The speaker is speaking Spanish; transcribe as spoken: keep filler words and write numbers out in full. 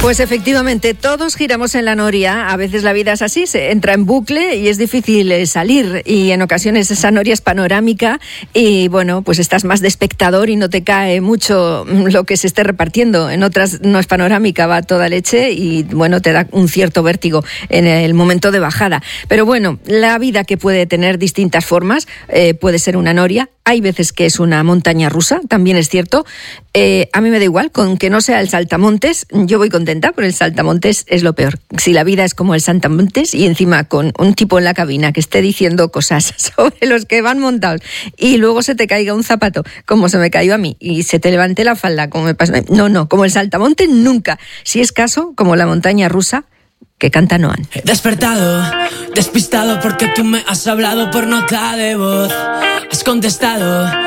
Pues efectivamente, todos giramos en la noria. A veces la vida es así, se entra en bucle y es difícil salir. Y en ocasiones esa noria es panorámica y, bueno, pues estás más de espectador y no te cae mucho lo que se esté repartiendo. En otras no es panorámica, va toda leche y, bueno, te da un cierto vértigo en el momento de bajada. Pero, bueno, la vida, que puede tener distintas formas, eh, puede ser una noria. Hay veces que es una montaña rusa, también es cierto. Eh, a mí me da igual, con que no sea el saltamontes, yo voy contenta, pero el saltamontes es lo peor. Si la vida es como el saltamontes y encima con un tipo en la cabina que esté diciendo cosas sobre los que van montados y luego se te caiga un zapato, como se me cayó a mí, y se te levante la falda, como me pasa. No, no, como el saltamontes nunca. Si es caso, como la montaña rusa, que canta Noan. He despertado, despistado porque tú me has hablado por nota de voz. Has contestado